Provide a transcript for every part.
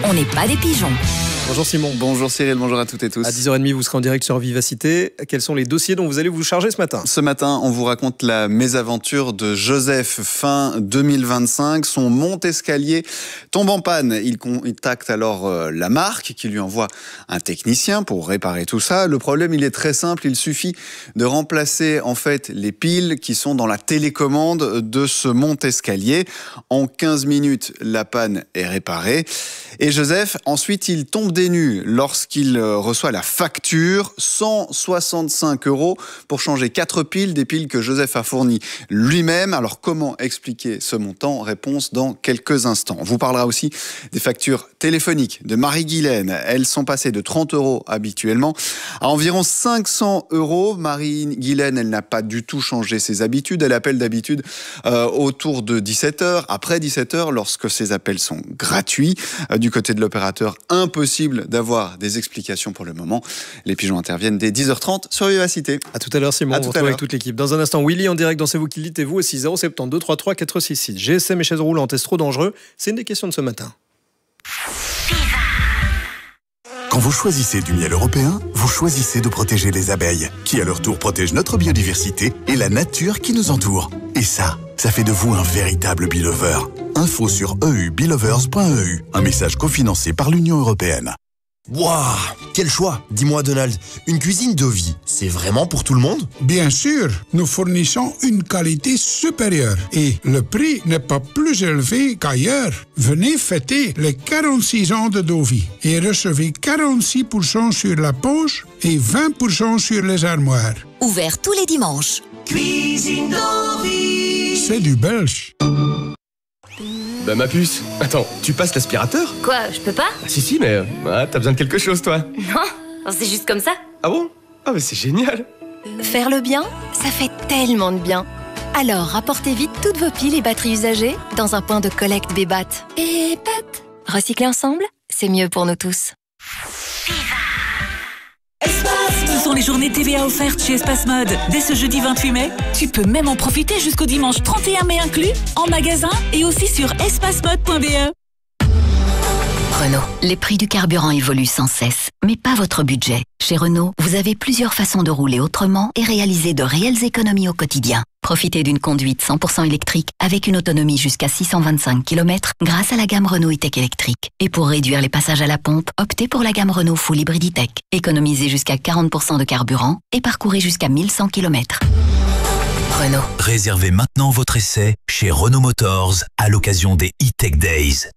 on n'est pas des pigeons. Bonjour Simon. Bonjour Cyril, bonjour à toutes et tous. À 10h30, vous serez en direct sur Vivacité. Quels sont les dossiers dont vous allez vous charger ce matin ? Ce matin, on vous raconte la mésaventure de Joseph fin 2025. Son monte-escalier tombe en panne. Il contacte alors la marque qui lui envoie un technicien pour réparer tout ça. Le problème, il est très simple. Il suffit de remplacer en fait les piles qui sont dans la télécommande de ce monte-escalier. En 15 minutes, la panne est réparée. Et Joseph, ensuite, il tombe des nues lorsqu'il reçoit la facture, 165 € pour changer 4 piles, des piles que Joseph a fournies lui-même. Alors comment expliquer ce montant ? Réponse dans quelques instants. On vous parlera aussi des factures téléphoniques de Marie-Guylaine. Elles sont passées de 30 € habituellement à environ 500 €. Marie-Guylaine, elle n'a pas du tout changé ses habitudes. Elle appelle d'habitude autour de 17h, après 17h, lorsque ses appels sont gratuits. Du côté de l'opérateur, impossible d'avoir des explications pour le moment. Les pigeons interviennent dès 10h30 sur Vivacité. À tout à l'heure Simon, on se retrouve avec toute l'équipe. Dans un instant, Willy en direct dans C'est vous qui le dites et vous aussi 072 33 466. GSM et chaises roulantes, est-ce trop dangereux ? C'est une des questions de ce matin. Quand vous choisissez du miel européen, vous choisissez de protéger les abeilles, qui à leur tour protègent notre biodiversité et la nature qui nous entoure. Et ça fait de vous un véritable belover. Info sur eubelovers.eu. Un message cofinancé par l'Union européenne. Waouh, quel choix! Dis-moi Donald, une cuisine de vie, c'est vraiment pour tout le monde? Bien sûr, nous fournissons une qualité supérieure et le prix n'est pas plus élevé qu'ailleurs. Venez fêter les 46 ans de Dovi et recevez 46% sur la poche et 20% sur les armoires. Ouvert tous les dimanches. Cuisine Dovi. C'est du belge. Bah ma puce, attends, tu passes l'aspirateur ? Quoi, je peux pas ? Ah si, mais t'as besoin de quelque chose toi. Non, c'est juste comme ça. Ah bon ? Ah mais c'est génial. Faire le bien, ça fait tellement de bien. Alors, rapportez vite toutes vos piles et batteries usagées dans un point de collecte Bébat. Bébat. Recycler ensemble, c'est mieux pour nous tous. Ce sont les journées TVA offertes chez Espace Mode. Dès ce jeudi 28 mai, tu peux même en profiter jusqu'au dimanche 31 mai inclus, en magasin et aussi sur espacemode.be. Renault. Les prix du carburant évoluent sans cesse, mais pas votre budget. Chez Renault, vous avez plusieurs façons de rouler autrement et réaliser de réelles économies au quotidien. Profitez d'une conduite 100% électrique avec une autonomie jusqu'à 625 km grâce à la gamme Renault e-Tech électrique. Et pour réduire les passages à la pompe, optez pour la gamme Renault Full Hybrid e-Tech. Économisez jusqu'à 40% de carburant et parcourez jusqu'à 1100 km. Renault. Réservez maintenant votre essai chez Renault Motors à l'occasion des e-Tech Days.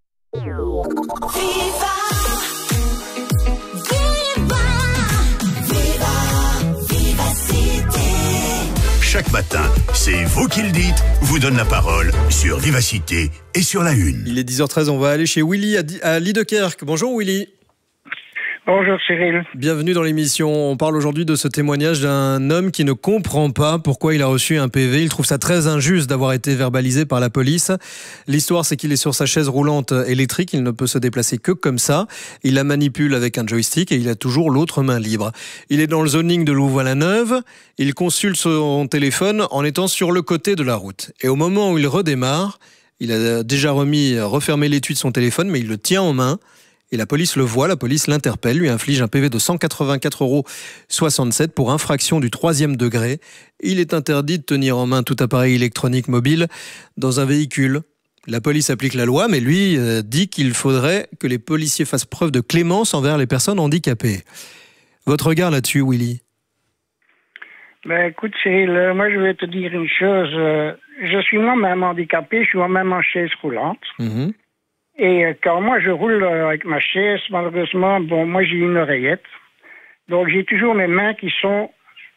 Chaque matin, c'est vous qui le dites, vous donne la parole sur Vivacité et sur la Une. Il est 10h13, on va aller chez Willy à Liedekerk. Bonjour Willy. Bonjour Cyril. Bienvenue dans l'émission. On parle aujourd'hui de ce témoignage d'un homme qui ne comprend pas pourquoi il a reçu un PV. Il trouve ça très injuste d'avoir été verbalisé par la police. L'histoire, c'est qu'il est sur sa chaise roulante électrique. Il ne peut se déplacer que comme ça. Il la manipule avec un joystick et il a toujours l'autre main libre. Il est dans le zoning de Louvain-la-Neuve. Il consulte son téléphone en étant sur le côté de la route. Et au moment où il redémarre, il a déjà refermé l'étui de son téléphone, mais il le tient en main. Et la police le voit, la police l'interpelle, lui inflige un PV de 184,67 € pour infraction du 3e degré. Il est interdit de tenir en main tout appareil électronique mobile dans un véhicule. La police applique la loi, mais lui dit qu'il faudrait que les policiers fassent preuve de clémence envers les personnes handicapées. Votre regard là-dessus, Willy ? Ben écoute Cyril, moi je vais te dire une chose. Je suis moi-même handicapé, je suis moi-même en chaise roulante. Mmh. Et quand moi je roule avec ma chaise, malheureusement, moi j'ai une oreillette. Donc j'ai toujours mes mains qui sont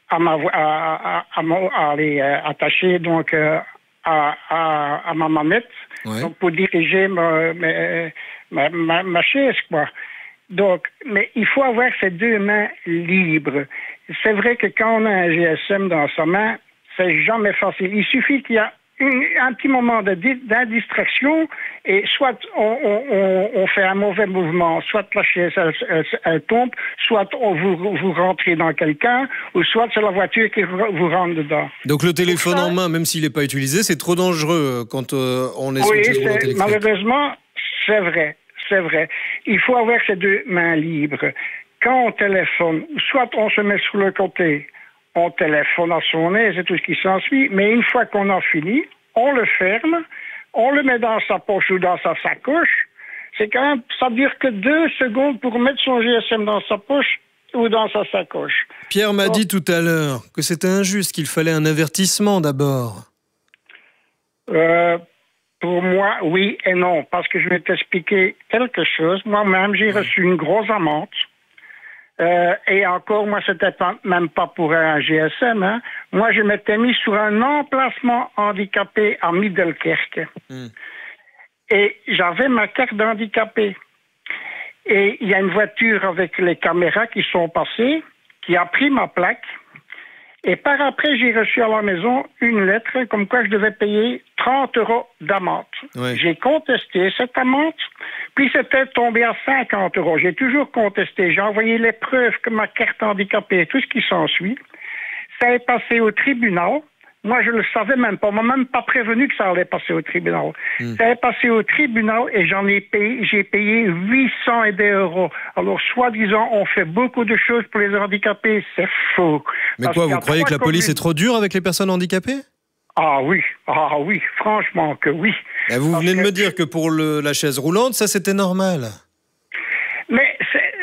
attachées donc à ma manette, ouais. Donc pour diriger ma chaise, quoi. Donc, mais il faut avoir ses deux mains libres. C'est vrai que quand on a un GSM dans sa main, c'est jamais facile. Il suffit qu'il y a un petit moment d'indistraction et soit on fait un mauvais mouvement, soit la chaise elle tombe, soit vous rentrez dans quelqu'un, ou soit c'est la voiture qui vous rentre dedans. Donc le téléphone en main, même s'il n'est pas utilisé, c'est trop dangereux quand on est sur une chaise roulante électrique. Malheureusement, c'est vrai. c'est vrai. Il faut avoir ses deux mains libres. Quand on téléphone, soit on se met sur le côté, on téléphone à son aise et tout ce qui s'ensuit, mais une fois qu'on a fini, on le ferme, on le met dans sa poche ou dans sa sacoche. C'est quand même, ça dure que 2 secondes pour mettre son GSM dans sa poche ou dans sa sacoche. Pierre m'a dit tout à l'heure que c'était injuste, qu'il fallait un avertissement d'abord. Pour moi, oui et non, parce que je vais t'expliquer quelque chose. Moi-même, j'ai reçu une grosse amende. Et encore, moi, c'était même pas pour un GSM. Hein. Moi, je m'étais mis sur un emplacement handicapé à Middelkerke. Et j'avais ma carte d'handicapé. Et il y a une voiture avec les caméras qui sont passées, qui a pris ma plaque. Et par après, j'ai reçu à la maison une lettre comme quoi je devais payer 30 € d'amende. Ouais. J'ai contesté cette amende, puis c'était tombé à 50 €. J'ai toujours contesté. J'ai envoyé les preuves que ma carte handicapée et tout ce qui s'ensuit. Ça est passé au tribunal. Moi, je ne le savais même pas. On m'a même pas prévenu que ça allait passer au tribunal. Ça est passé au tribunal et j'ai payé 800 et des euros. Alors, soi-disant, on fait beaucoup de choses pour les handicapés. C'est faux. Mais quoi, vous croyez que la police est trop dure avec les personnes handicapées ? Ah oui, franchement que oui. Et vous venez de me dire que pour la chaise roulante, ça c'était normal. Mais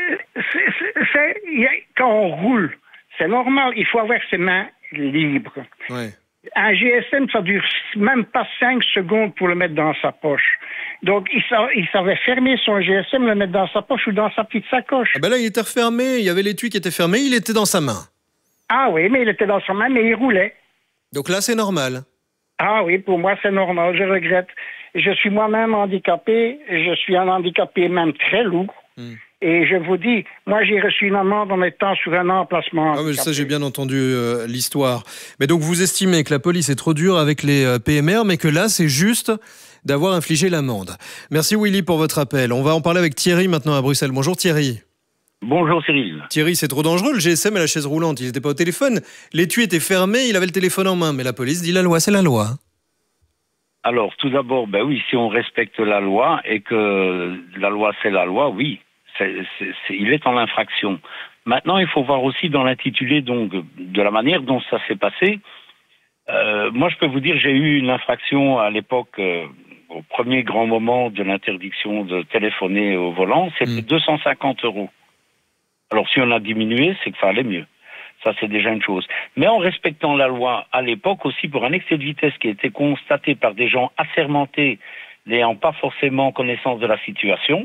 quand on roule, c'est normal. Il faut avoir ses mains libres. Ouais. Un GSM, ça dure même pas 5 secondes pour le mettre dans sa poche. Donc, il savait fermer son GSM, le mettre dans sa poche ou dans sa petite sacoche. Ah ben là, il était refermé. Il y avait l'étui qui était fermé. Il était dans sa main. Ah oui, mais il était dans sa main, mais il roulait. Donc là, c'est normal. Ah oui, pour moi, c'est normal. Je regrette. Je suis moi-même handicapé. Je suis un handicapé même très lourd. Et je vous dis, moi, j'ai reçu une amende en étant sur un emplacement. Ah, mais ça, j'ai bien entendu l'histoire. Mais donc, vous estimez que la police est trop dure avec les PMR, mais que là, c'est juste d'avoir infligé l'amende. Merci, Willy, pour votre appel. On va en parler avec Thierry maintenant à Bruxelles. Bonjour, Thierry. Bonjour, Cyril. Thierry, c'est trop dangereux, le GSM et la chaise roulante. Il n'était pas au téléphone. L'étui était fermé, il avait le téléphone en main. Mais la police dit la loi, c'est la loi. Alors, tout d'abord, ben oui, si on respecte la loi et que la loi, c'est la loi, oui. Il est en infraction. Maintenant, il faut voir aussi dans l'intitulé donc de la manière dont ça s'est passé. Moi, je peux vous dire, j'ai eu une infraction à l'époque, au premier grand moment de l'interdiction de téléphoner au volant, c'était 250 €. Alors, si on a diminué, c'est que ça allait mieux. Ça, c'est déjà une chose. Mais en respectant la loi, à l'époque aussi, pour un excès de vitesse qui a été constaté par des gens assermentés, n'ayant pas forcément connaissance de la situation,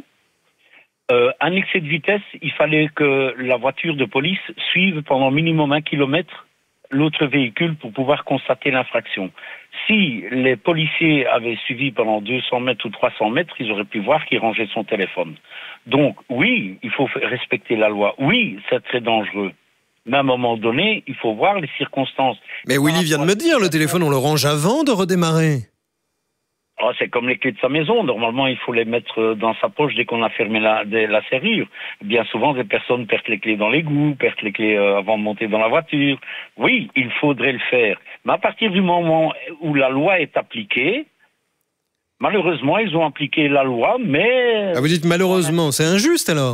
un excès de vitesse, il fallait que la voiture de police suive pendant minimum 1 kilomètre l'autre véhicule pour pouvoir constater l'infraction. Si les policiers avaient suivi pendant 200 mètres ou 300 mètres, ils auraient pu voir qu'il rangeait son téléphone. Donc, oui, il faut respecter la loi. Oui, c'est très dangereux. Mais à un moment donné, il faut voir les circonstances. Mais Willy vient de me dire, le téléphone, on le range avant de redémarrer. Oh, c'est comme les clés de sa maison. Normalement, il faut les mettre dans sa poche dès qu'on a fermé la serrure. Bien souvent, des personnes perdent les clés dans l'égout, perdent les clés avant de monter dans la voiture. Oui, il faudrait le faire. Mais à partir du moment où la loi est appliquée, malheureusement, ils ont appliqué la loi, mais... Ah, vous dites malheureusement, c'est injuste alors ?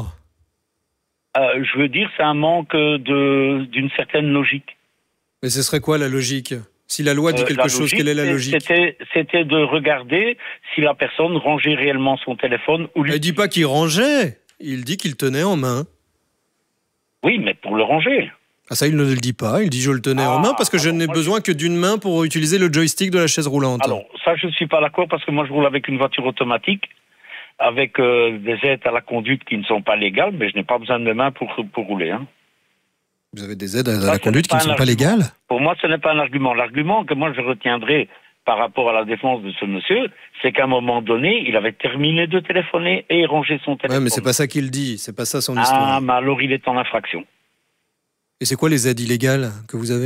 Je veux dire, c'est un manque d'une certaine logique. Mais ce serait quoi la logique ? Si la loi dit quelque chose, quelle est la logique ? C'était de regarder si la personne rangeait réellement son téléphone. Ou il ne dit pas qu'il rangeait, il dit qu'il tenait en main. Oui, mais pour le ranger. Ah ça, il ne le dit pas, il dit je le tenais en main parce que je n'ai besoin que d'une main pour utiliser le joystick de la chaise roulante. Alors, ça je ne suis pas d'accord parce que moi je roule avec une voiture automatique, avec des aides à la conduite qui ne sont pas légales, mais je n'ai pas besoin de mes mains pour rouler. Hein. Vous avez des aides à la conduite qui ne sont pas légales ? Pour moi, ce n'est pas un argument. L'argument que moi je retiendrai par rapport à la défense de ce monsieur, c'est qu'à un moment donné, il avait terminé de téléphoner et rangé son téléphone. Oui, mais c'est pas ça qu'il dit, c'est pas ça son histoire. Ah, mais alors il est en infraction. Et c'est quoi les aides illégales que vous avez ?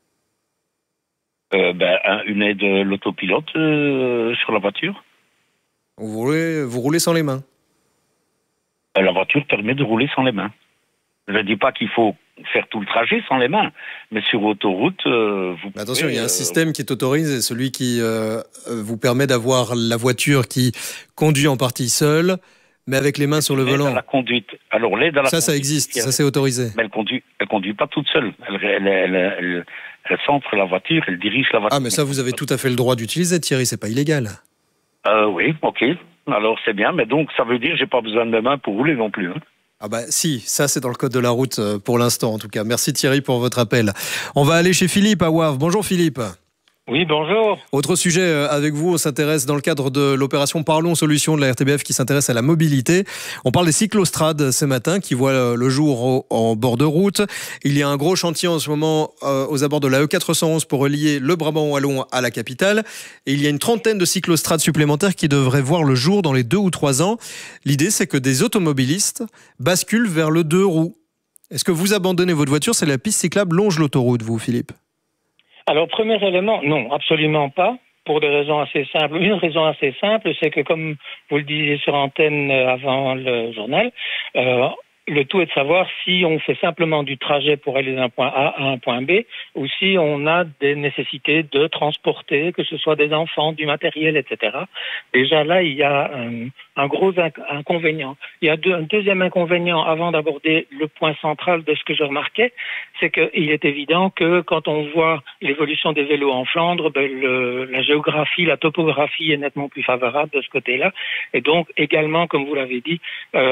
Une aide l'autopilote sur la voiture. Vous roulez sans les mains ? La voiture permet de rouler sans les mains. Je ne dis pas qu'il faut faire tout le trajet sans les mains, mais sur autoroute, vous pouvez... Attention, il y a un système qui est autorisé, celui qui vous permet d'avoir la voiture qui conduit en partie seule, Mais avec les mains sur le volant. À la conduite. Alors l'aide à la conduite. Ça existe, ça c'est autorisé. Mais elle conduit pas toute seule. Elle centre la voiture, elle dirige la voiture. Ah, mais ça, vous avez tout à fait le droit d'utiliser, Thierry, c'est pas illégal. Oui, ok. Alors c'est bien, mais donc ça veut dire que j'ai pas besoin de mes mains pour rouler non plus. Hein. Ah bah si, ça c'est dans le code de la route pour l'instant en tout cas. Merci Thierry pour votre appel. On va aller chez Philippe à Wavre. Bonjour Philippe. Oui, bonjour. Autre sujet avec vous, on s'intéresse dans le cadre de l'opération Parlons Solutions de la RTBF qui s'intéresse à la mobilité. On parle des cyclostrades ce matin qui voient le jour en bord de route. Il y a un gros chantier en ce moment aux abords de la E411 pour relier le Brabant wallon à la capitale. Et il y a une 30aine de cyclostrades supplémentaires qui devraient voir le jour dans les 2 ou 3 ans. L'idée, c'est que des automobilistes basculent vers le 2 roues. Est-ce que vous abandonnez votre voiture? C'est la piste cyclable longe l'autoroute, vous, Philippe? Alors, premier élément, non, absolument pas, pour des raisons assez simples. Une raison assez simple, c'est que comme vous le disiez sur antenne avant le journal, le tout est de savoir si on fait simplement du trajet pour aller d'un point A à un point B ou si on a des nécessités de transporter, que ce soit des enfants, du matériel, etc. Déjà là, il y a un gros inconvénient. Il y a un deuxième inconvénient avant d'aborder le point central de ce que je remarquais, c'est qu'il est évident que quand on voit l'évolution des vélos en Flandre, la géographie, la topographie est nettement plus favorable de ce côté-là. Et donc également, comme vous l'avez dit,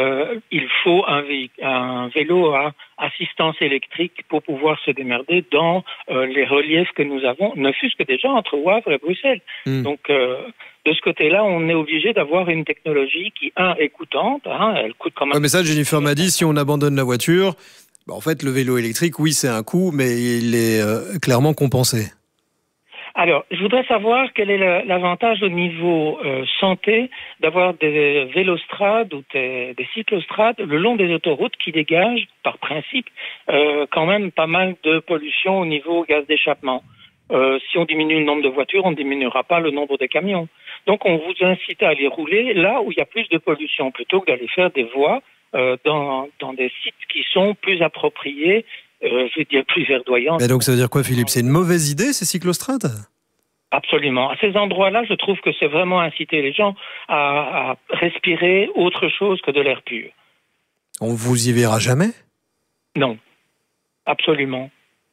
il faut un vélo à assistance électrique pour pouvoir se démerder dans les reliefs que nous avons, ne fût-ce que déjà entre Wavre et Bruxelles. Donc, de ce côté-là, on est obligé d'avoir une technologie qui, est coûtante, elle coûte quand même... Ouais, mais ça, Jennifer m'a dit, si on abandonne la voiture, en fait, le vélo électrique, oui, c'est un coût, mais il est clairement compensé. Alors, je voudrais savoir quel est l'avantage au niveau santé d'avoir des vélostrades ou des cyclostrades le long des autoroutes qui dégagent, par principe, quand même pas mal de pollution au niveau gaz d'échappement. Si on diminue le nombre de voitures, on ne diminuera pas le nombre de camions. Donc, on vous incite à aller rouler là où il y a plus de pollution, plutôt que d'aller faire des voies dans des sites qui sont plus appropriés, je veux dire plus verdoyants. Et donc, ça veut dire quoi, Philippe? C'est une mauvaise idée, ces cyclostrades? Absolument. À ces endroits-là, je trouve que c'est vraiment inciter les gens à respirer autre chose que de l'air pur. On vous y verra jamais? Non. Absolument.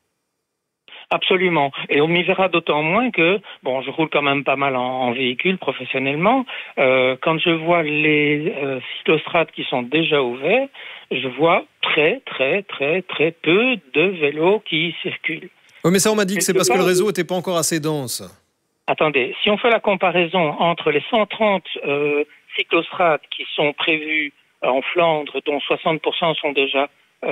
Absolument. Et on m'y verra d'autant moins que, je roule quand même pas mal en véhicule professionnellement. Quand je vois les cyclostrades qui sont déjà ouverts, je vois très, très, très, très peu de vélos qui circulent. Oui, mais ça, on m'a dit que c'est parce que le réseau n'était pas encore assez dense. Attendez, si on fait la comparaison entre les 130 cyclostrades qui sont prévues en Flandre, dont 60% sont déjà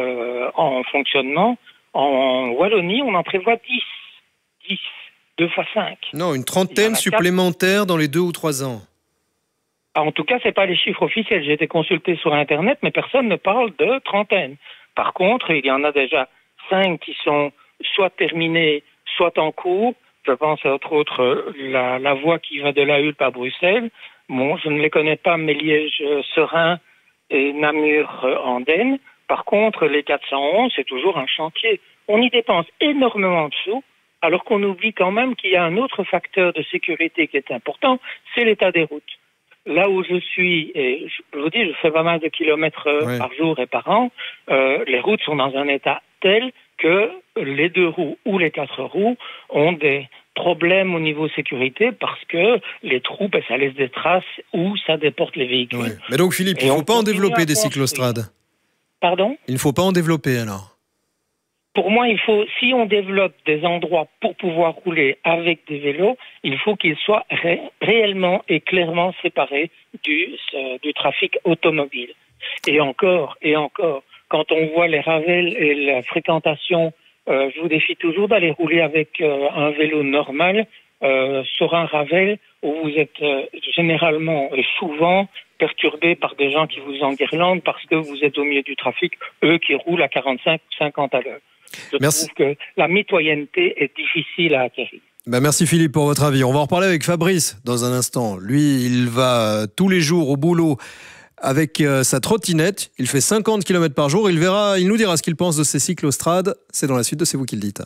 en fonctionnement, en Wallonie, on en prévoit 10, 2 fois 5. Non, une 30aine supplémentaire dans les 2 ou 3 ans. En tout cas, c'est pas les chiffres officiels. J'ai été consulté sur Internet, mais personne ne parle de 30aine. Par contre, il y en a déjà 5 qui sont soit terminés, soit en cours. Je pense entre autres la voie qui va de La Hulpe à Bruxelles. Bon, je ne les connais pas, mais Liège, Serein et Namur-Andenne. Par contre, les 411, c'est toujours un chantier. On y dépense énormément de sous, alors qu'on oublie quand même qu'il y a un autre facteur de sécurité qui est important, c'est l'état des routes. Là où je suis, et je vous dis, je fais pas mal de kilomètres par jour et par an, les routes sont dans un état tel que les 2 roues ou les 4 roues ont des problèmes au niveau sécurité parce que les trous, ça laisse des traces ou ça déporte les véhicules. Ouais. Mais donc Philippe, il ne faut pas en développer des cyclostrades. Pardon ? Il ne faut pas en développer alors. Pour moi, si on développe des endroits pour pouvoir rouler avec des vélos, il faut qu'ils soient réellement et clairement séparés du trafic automobile. Et encore, quand on voit les ravels et la fréquentation, je vous défie toujours d'aller rouler avec un vélo normal sur un ravel où vous êtes généralement et souvent perturbé par des gens qui vous enguirlandent parce que vous êtes au milieu du trafic, eux qui roulent à 45 ou 50 à l'heure. Je trouve que la mitoyenneté est difficile à acquérir. Merci Philippe pour votre avis. On va en reparler avec Fabrice dans un instant. Lui, il va tous les jours au boulot avec sa trottinette. Il fait 50 km par jour. Il nous dira ce qu'il pense de ces cyclostrades. C'est dans la suite de C'est vous qui le dites.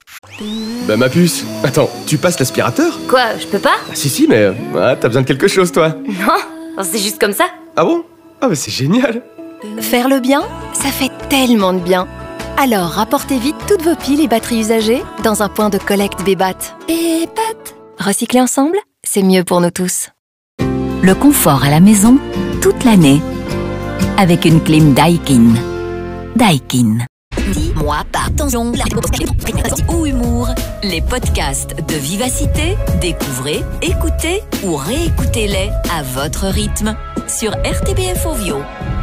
Ma puce, attends, tu passes l'aspirateur ? Quoi, je peux pas ? Si, mais t'as besoin de quelque chose, toi ? Non, c'est juste comme ça. Ah bon ? Ah, mais c'est génial! Faire le bien, ça fait tellement de bien. Alors, rapportez vite toutes vos piles et batteries usagées dans un point de collecte Bébat. Bébat. Recycler ensemble, c'est mieux pour nous tous. Le confort à la maison, toute l'année. Avec une clim Daikin. Daikin. Dis-moi pardon. Ou humour. Les podcasts de Vivacité, découvrez, écoutez ou réécoutez-les à votre rythme sur RTBF Ovio.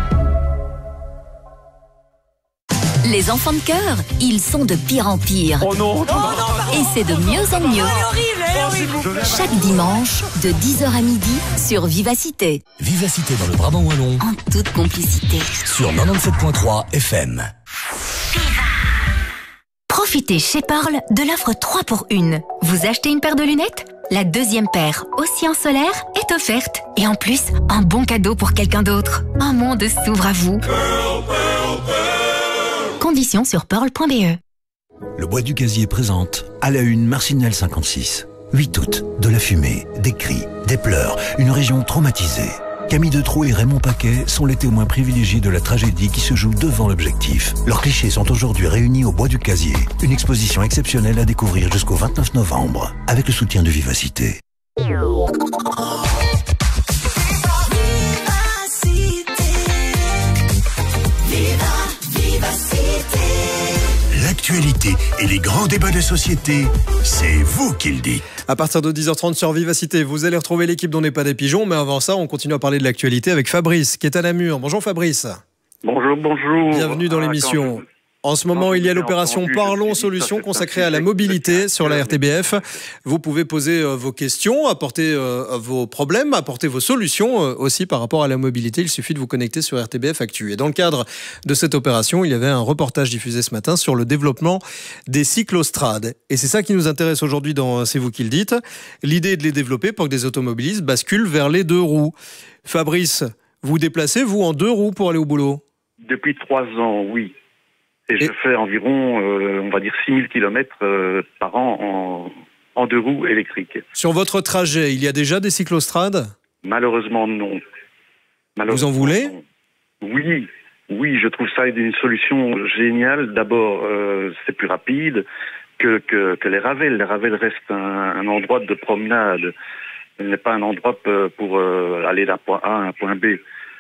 Les enfants de cœur, ils sont de pire en pire. Oh non! Et c'est de mieux en mieux. Chaque dimanche, de 10h à midi, sur Vivacité. Vivacité dans le Brabant Wallon. En toute complicité. Sur 97.3 FM. Profitez chez Pearl de l'offre 3 pour 1. Vous achetez une paire de lunettes? La deuxième paire, aussi en solaire, est offerte. Et en plus, un bon cadeau pour quelqu'un d'autre. Un monde s'ouvre à vous. Conditions sur pearl.be. Le Bois du Casier présente à la une Marcinelle 56. 8 août, de la fumée, des cris, des pleurs, une région traumatisée. Camille Detraux et Raymond Paquet sont les témoins privilégiés de la tragédie qui se joue devant l'objectif. Leurs clichés sont aujourd'hui réunis au Bois du Casier. Une exposition exceptionnelle à découvrir jusqu'au 29 novembre, avec le soutien de Vivacité. L'actualité et les grands débats de société, c'est vous qui le dites. À partir de 10h30 sur Vivacité, vous allez retrouver l'équipe d'On n'est pas des pigeons, mais avant ça, on continue à parler de l'actualité avec Fabrice, qui est à Namur. Bonjour Fabrice. Bonjour. Bienvenue dans l'émission. En ce moment, il y a l'opération Parlons Solutions consacrée à la mobilité sur la RTBF. Vous pouvez poser vos questions, apporter vos problèmes, apporter vos solutions aussi par rapport à la mobilité. Il suffit de vous connecter sur RTBF Actu. Et dans le cadre de cette opération, il y avait un reportage diffusé ce matin sur le développement des cyclostrades. Et c'est ça qui nous intéresse aujourd'hui dans C'est vous qui le dites. L'idée est de les développer pour que des automobilistes basculent vers les 2 roues. Fabrice, vous déplacez, vous, en 2 roues pour aller au boulot? Depuis 3 ans, oui. Et je fais environ, on va dire, 6000 km par an en 2 roues électriques. Sur votre trajet, il y a déjà des cyclostrades? Malheureusement, non. Vous en voulez? Oui, je trouve ça une solution géniale. D'abord, c'est plus rapide que les ravels. Les ravels restent un endroit de promenade. Ce n'est pas un endroit pour aller d'un point A à un point B.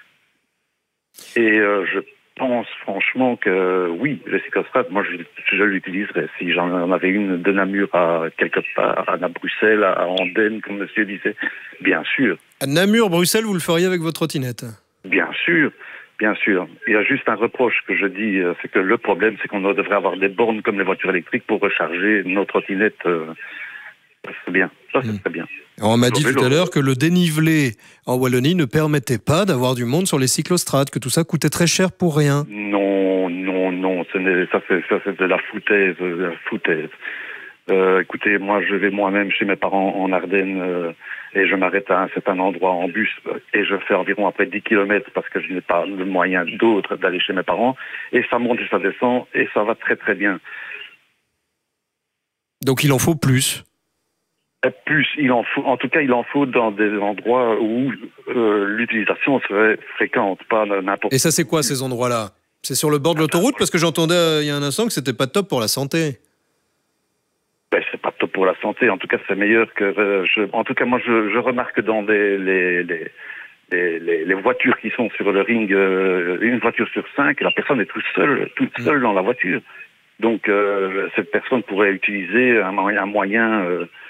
Et je pense franchement que oui, le cyclostrade, moi je l'utiliserais. Si j'en avais une de Namur à quelque part, à Bruxelles, à Andenne, comme monsieur disait, bien sûr. À Namur, Bruxelles, vous le feriez avec votre trottinette? Bien sûr. Il y a juste un reproche que je dis, c'est que le problème, c'est qu'on devrait avoir des bornes comme les voitures électriques pour recharger nos trottinettes. C'est bien, ça c'est très bien. On m'a dit tout à l'heure que le dénivelé en Wallonie ne permettait pas d'avoir du monde sur les cyclostrades, que tout ça coûtait très cher pour rien. Non, ça c'est de la foutaise. Écoutez, moi je vais moi-même chez mes parents en Ardennes et je m'arrête à un certain endroit en bus et je fais environ après 10 km parce que je n'ai pas le moyen d'autre d'aller chez mes parents et ça monte et ça descend et ça va très très bien. Donc il en faut plus? Plus, il en faut dans des endroits où l'utilisation serait fréquente, pas n'importe où. Et ça, c'est quoi ces endroits-là? C'est sur le bord de l'autoroute? Parce que j'entendais il y a un instant que c'était pas top pour la santé. C'est pas top pour la santé. En tout cas, c'est meilleur que. En tout cas, moi, je remarque dans les voitures qui sont sur le ring, une voiture sur 5, la personne est toute seule dans la voiture. Donc, cette personne pourrait utiliser un moyen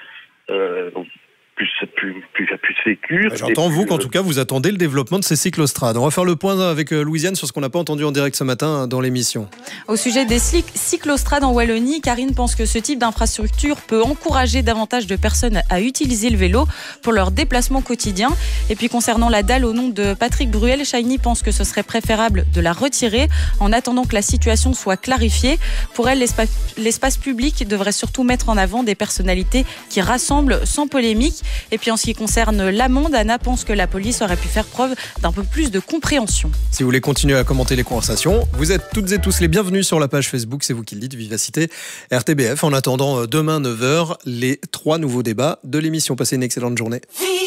plus sécure. J'entends qu'en tout cas vous attendez le développement de ces cyclostrades. On va faire le point avec Louisiane sur ce qu'on n'a pas entendu en direct ce matin dans l'émission. Au sujet des cyclostrades en Wallonie, Karine pense que ce type d'infrastructure peut encourager davantage de personnes à utiliser le vélo pour leur déplacement quotidien. Et puis concernant la dalle au nom de Patrick Bruel, Shiny pense que ce serait préférable de la retirer en attendant que la situation soit clarifiée. Pour elle, l'espace public devrait surtout mettre en avant des personnalités qui rassemblent sans polémique. Et puis en ce qui concerne l'amende, Anna pense que la police aurait pu faire preuve d'un peu plus de compréhension. Si vous voulez continuer à commenter les conversations, vous êtes toutes et tous les bienvenus sur la page Facebook, c'est vous qui le dites, Vivacité RTBF. En attendant demain 9h, les 3 nouveaux débats de l'émission. Passez une excellente journée.